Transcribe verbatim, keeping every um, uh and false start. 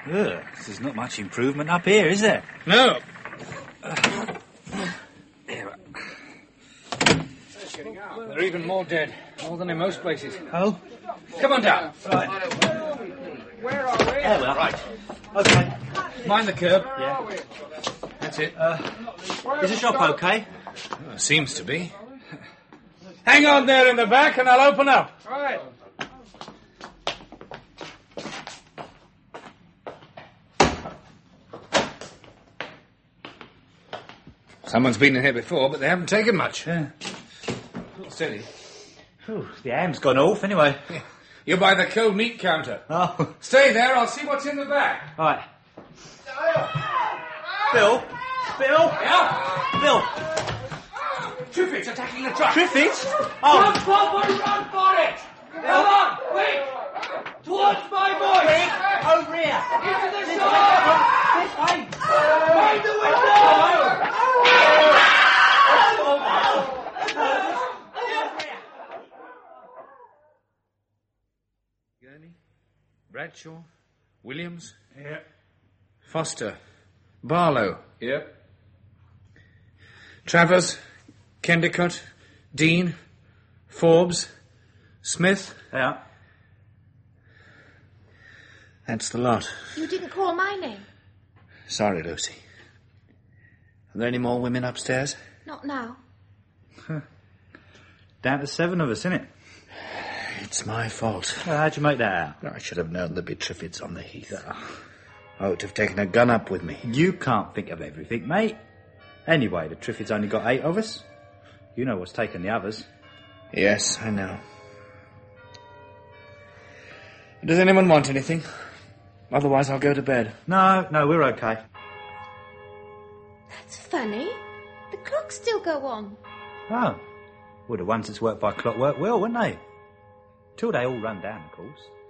Ugh, there's not much improvement up here, is there? No. Uh, There are even more dead. More than in most places. Oh? Come on down. Right. Where are we? There we are. Right. Okay. Mind the curb. Yeah. That's it. Uh, is the shop okay? Well, seems to be. Hang on there in the back and I'll open up. Right. Someone's been in here before, but they haven't taken much. Yeah. Steady. Ooh, the ham's gone off anyway. You're by the cold meat counter. Oh. Stay there, I'll see what's in the back. Right. Bill? Bill? Yeah? Bill? Triffitt's attacking the truck. Triffitt? Run, Oh. Papa, run for it! Come on, quick! Towards my voice! Over here. Into the shop! This way. Find the window! Gurney, Bradshaw, Williams, Yeah. Foster, Barlow, Yeah. Travers, Kendicott, Dean, Forbes, Smith. Yeah. That's the lot. You didn't call my name. Sorry, Lucy. Are there any more women upstairs? Not now. Down to seven of us, isn't it? It's my fault. Well, how'd you make that out? I should have known there'd be Triffids on the heath. I ought to have taken a gun up with me. You can't think of everything, mate. Anyway, the Triffids only got eight of us. You know what's taken the others. Yes, I know. Does anyone want anything? Otherwise, I'll go to bed. No, no, we're okay. That's funny. The clocks still go on. Oh. Well, the ones that's worked by clockwork will, wouldn't they? Till they all run down, of course.